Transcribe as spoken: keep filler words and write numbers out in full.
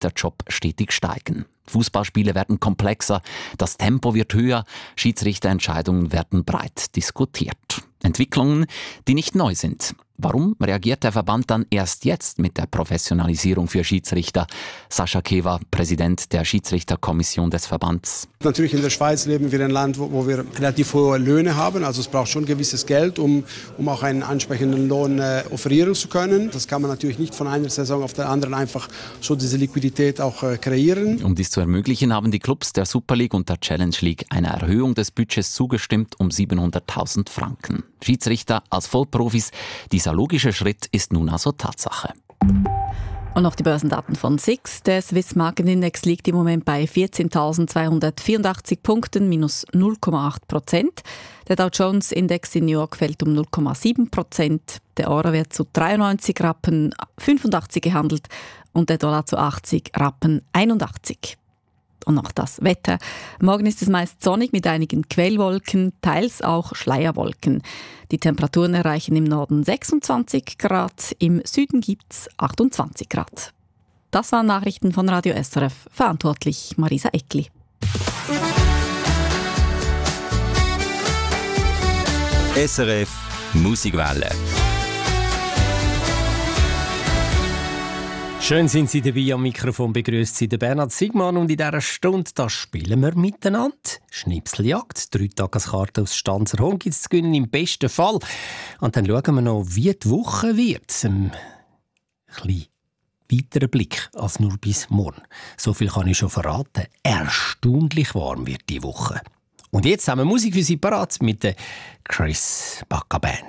der Job stetig steigen. Fußballspiele werden komplexer, das Tempo wird höher, Schiedsrichterentscheidungen werden breit diskutiert. Entwicklungen, die nicht neu sind. Warum reagiert der Verband dann erst jetzt mit der Professionalisierung für Schiedsrichter? Sascha Kewa, Präsident der Schiedsrichterkommission des Verbands. Natürlich in der Schweiz leben wir in einem Land, wo, wo wir relativ hohe Löhne haben. Also es braucht schon gewisses Geld, um, um auch einen ansprechenden Lohn äh, offerieren zu können. Das kann man natürlich nicht von einer Saison auf der anderen einfach so diese Liquidität auch äh, kreieren. Um dies zu ermöglichen, haben die Clubs der Super League und der Challenge League einer Erhöhung des Budgets zugestimmt um siebenhunderttausend Franken. Schiedsrichter als Vollprofis, dieser logische Schritt ist nun also Tatsache. Und noch die Börsendaten von S I X. Der Swiss Market Index liegt im Moment bei vierzehntausendzweihundertvierundachtzig Punkten, minus null Komma acht Prozent. Der Dow Jones Index in New York fällt um null Komma sieben Prozent. Der Euro wird zu dreiundneunzig Rappen fünfundachtzig gehandelt und der Dollar zu achtzig Rappen einundachtzig. Und noch das Wetter. Morgen ist es meist sonnig mit einigen Quellwolken, teils auch Schleierwolken. Die Temperaturen erreichen im Norden sechsundzwanzig Grad, im Süden gibt es achtundzwanzig Grad. Das waren Nachrichten von Radio S R F, verantwortlich Marisa Eckli. S R F Musikwelle. Schön sind Sie dabei, am Mikrofon begrüßt Sie Bernhard Sigmann und in dieser Stunde da spielen wir miteinander. Schnipseljagd, drei Tageskarten aus Stanzerhorn gibt es zu gewinnen im besten Fall. Und dann schauen wir noch, wie die Woche wird. Ein bisschen weiterer Blick als nur bis morgen. So viel kann ich schon verraten. Erstaunlich warm wird die Woche. Und jetzt haben wir Musik für Sie parat mit der Chris Baca Band.